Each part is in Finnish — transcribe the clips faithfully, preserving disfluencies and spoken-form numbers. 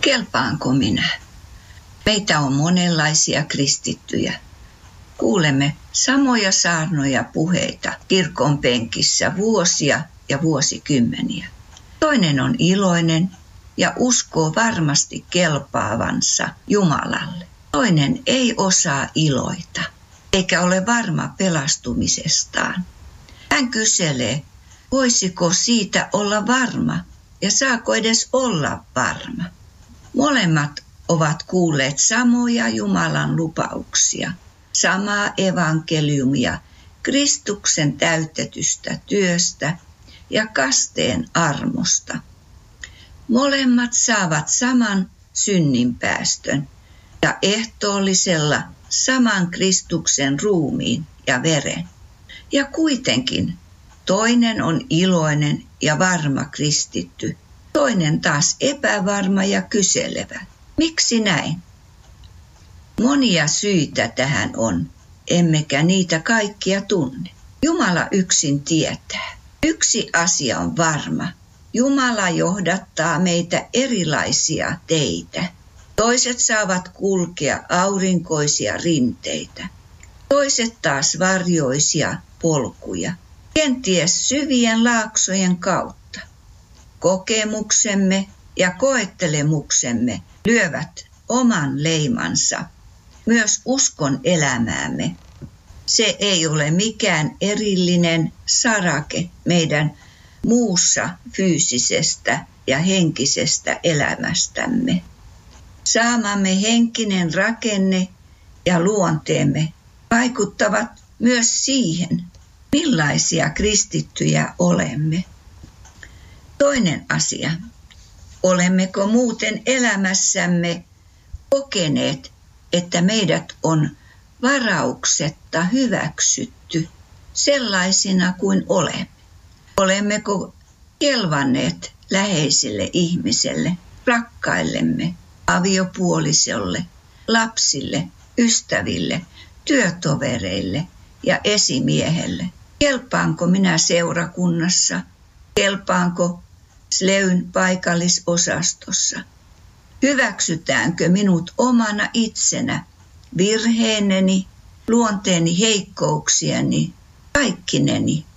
Kelpaanko minä? Meitä on monenlaisia kristittyjä. Kuulemme samoja saarnoja puheita kirkon penkissä vuosia ja vuosikymmeniä. Toinen on iloinen ja uskoo varmasti kelpaavansa Jumalalle. Toinen ei osaa iloita eikä ole varma pelastumisestaan. Hän kyselee, voisiko siitä olla varma ja saako edes olla varma. Molemmat ovat kuulleet samoja Jumalan lupauksia, samaa evankeliumia Kristuksen täytetystä työstä ja kasteen armosta. Molemmat saavat saman synninpäästön ja ehtoollisella saman Kristuksen ruumiin ja veren. Ja kuitenkin toinen on iloinen ja varma kristitty, toinen taas epävarma ja kyselevä. Miksi näin? Monia syitä tähän on, emmekä niitä kaikkia tunne. Jumala yksin tietää. Yksi asia on varma. Jumala johdattaa meitä erilaisia teitä. Toiset saavat kulkea aurinkoisia rinteitä. Toiset taas varjoisia polkuja. Kenties syvien laaksojen kautta. Kokemuksemme ja koettelemuksemme lyövät oman leimansa myös uskon elämäämme. Se ei ole mikään erillinen sarake meidän muussa fyysisestä ja henkisestä elämästämme. Saamamme henkinen rakenne ja luonteemme vaikuttavat myös siihen, millaisia kristittyjä olemme. Toinen asia. Olemmeko muuten elämässämme kokeneet, että meidät on varauksetta hyväksytty sellaisina kuin olemme? Olemmeko kelvanneet läheiselle ihmiselle, rakkaillemme, aviopuolisolle, lapsille, ystäville, työtovereille ja esimiehelle? Kelpaanko minä seurakunnassa? Kelpaanko Sleyn paikallisosastossa? Hyväksytäänkö minut omana itsenä, virheeneni, luonteeni heikkouksieni, kaikkineni?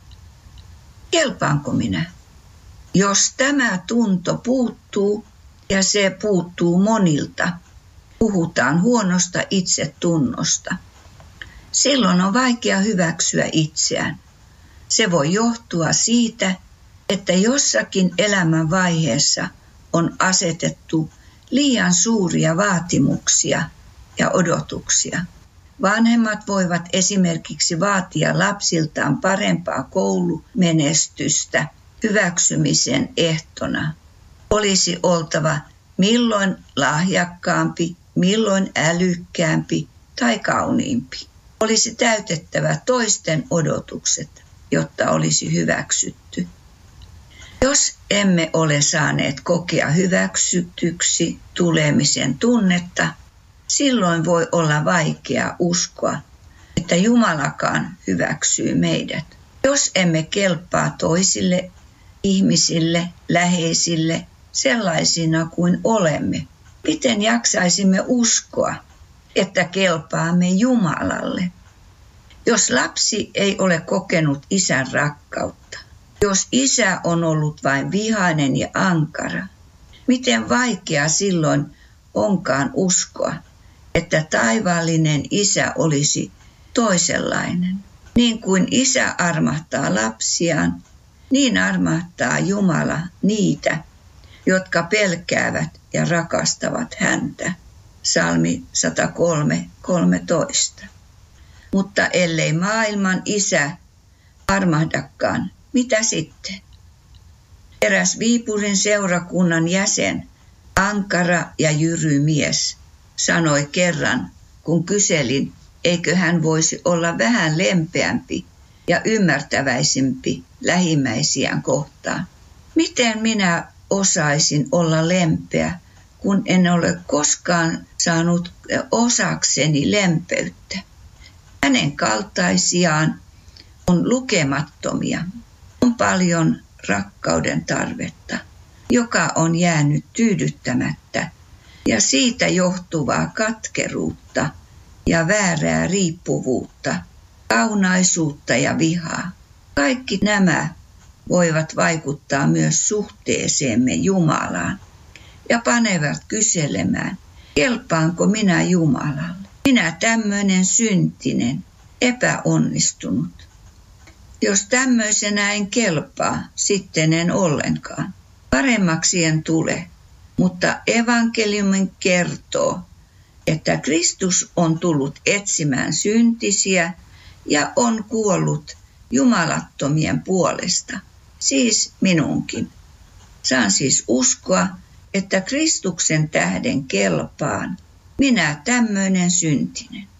Kelpaanko minä? Jos tämä tunto puuttuu, ja se puuttuu monilta, puhutaan huonosta itsetunnosta. Silloin on vaikea hyväksyä itseään. Se voi johtua siitä, että jossakin elämän vaiheessa on asetettu liian suuria vaatimuksia ja odotuksia. Vanhemmat voivat esimerkiksi vaatia lapsiltaan parempaa koulumenestystä hyväksymisen ehtona. Olisi oltava milloin lahjakkaampi, milloin älykkäämpi tai kauniimpi. Olisi täytettävä toisten odotukset, jotta olisi hyväksytty. Jos emme ole saaneet kokea hyväksytyksi tulemisen tunnetta, silloin voi olla vaikea uskoa, että Jumalakaan hyväksyy meidät. Jos emme kelpaa toisille ihmisille, läheisille, sellaisina kuin olemme, miten jaksaisimme uskoa, että kelpaamme Jumalalle? Jos lapsi ei ole kokenut isän rakkautta, jos isä on ollut vain vihainen ja ankara, miten vaikea silloin onkaan uskoa, että taivaallinen isä olisi toisenlainen. Niin kuin isä armahtaa lapsiaan, niin armahtaa Jumala niitä, jotka pelkäävät ja rakastavat häntä. Psalmi sata kolme kolmetoista. Mutta ellei maailman isä armahdakaan, mitä sitten? Eräs Viipurin seurakunnan jäsen, ankara ja jyry mies, sanoi kerran, kun kyselin, eikö hän voisi olla vähän lempeämpi ja ymmärtäväisempi lähimmäisiään kohtaan. Miten minä osaisin olla lempeä, kun en ole koskaan saanut osakseni lempeyttä? Hänen kaltaisiaan on lukemattomia. On paljon rakkauden tarvetta, joka on jäänyt tyydyttämättä ja siitä johtuvaa katkeruutta ja väärää riippuvuutta, kaunaisuutta ja vihaa. Kaikki nämä voivat vaikuttaa myös suhteeseemme Jumalaan ja panevat kyselemään, kelpaanko minä Jumalalle. Minä tämmöinen syntinen, epäonnistunut. Jos tämmöisenä en kelpaa, sitten en ollenkaan. Paremmaksi en tule, mutta evankeliumi kertoo, että Kristus on tullut etsimään syntisiä ja on kuollut jumalattomien puolesta, siis minunkin. Saan siis uskoa, että Kristuksen tähden kelpaan minä tämmöinen syntinen.